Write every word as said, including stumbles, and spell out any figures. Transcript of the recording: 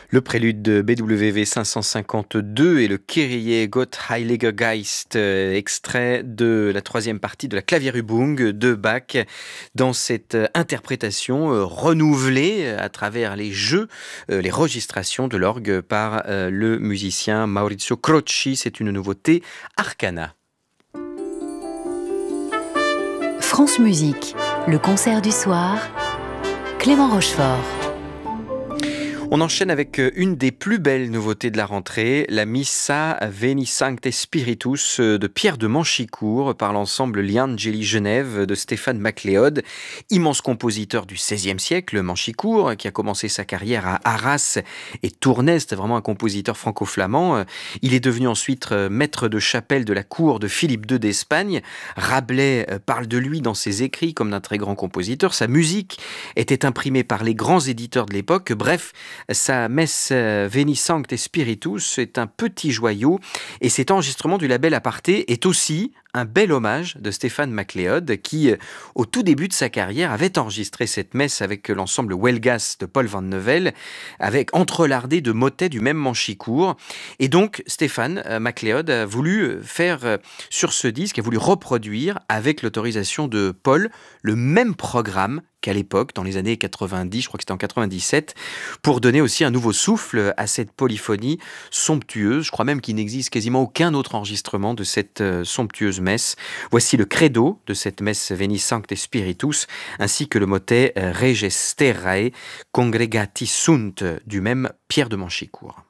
Le prélude de B W V cinq cent cinquante-deux et le Kyrie Gott Heiliger Geist, euh, extrait de la troisième partie de la Klavierübung de Bach, dans cette euh, interprétation euh, renouvelée euh, à travers les jeux, euh, les registrations de l'orgue par euh, le musicien Maurizio Crocci. C'est une nouveauté Arcana. France Musique, le concert du soir, Clément Rochefort. On enchaîne avec une des plus belles nouveautés de la rentrée, la Missa Veni Sancte Spiritus de Pierre de Manchicourt par l'ensemble Gli Angeli Genève de Stéphane MacLeod, immense compositeur du seizième siècle, Manchicourt, qui a commencé sa carrière à Arras et Tournai. C'était vraiment un compositeur franco-flamand. Il est devenu ensuite maître de chapelle de la cour de Philippe deux d'Espagne. Rabelais parle de lui dans ses écrits comme d'un très grand compositeur. Sa musique était imprimée par les grands éditeurs de l'époque. Bref, sa messe Veni Sancte Spiritus est un petit joyau et cet enregistrement du label Aparté est aussi un bel hommage de Stéphane MacLeod qui, au tout début de sa carrière, avait enregistré cette messe avec l'ensemble Huelgas de Paul Van Nevel, avec entrelardé de motets du même Manchicourt. Et donc, Stéphane MacLeod a voulu faire sur ce disque, a voulu reproduire, avec l'autorisation de Paul, le même programme qu'à l'époque, dans les années quatre-vingt-dix, je crois que c'était en quatre-vingt-dix-sept, pour donner aussi un nouveau souffle à cette polyphonie somptueuse. Je crois même qu'il n'existe quasiment aucun autre enregistrement de cette euh, somptueuse messe. Voici le credo de cette messe Veni Sancte Spiritus, ainsi que le motet euh, Reges Terrae Congregati Sunt, du même Pierre de Manchicourt.